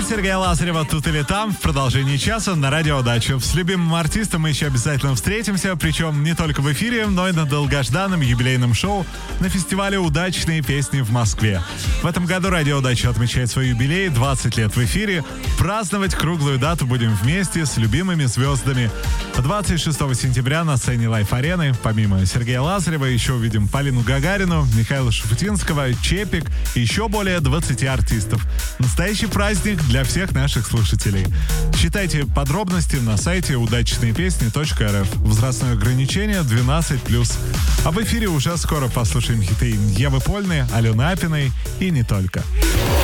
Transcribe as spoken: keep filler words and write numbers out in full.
Привет, Сергей Лазарева, тут или там. В продолжении часа на Радио Удачу. С любимым артистом мы еще обязательно встретимся, причем не только в эфире, но и на долгожданном юбилейном шоу на фестивале «Удачные песни» в Москве. В этом году Радио Удачу отмечает свой юбилей, двадцать лет в эфире. Праздновать круглую дату будем вместе с любимыми звездами. двадцать шестого сентября на сцене Лайф-арены, помимо Сергея Лазарева, еще увидим Полину Гагарину, Михаила Шуфутинского, Чепик и еще более двадцати артистов. Настоящий праздник для всех наших слушателей. Читайте подробности на сайте удачные песни точка эр эф. Возрастное ограничение двенадцать плюс. А в эфире уже скоро послушаем хиты Евы Польны, Алены Апиной и не только.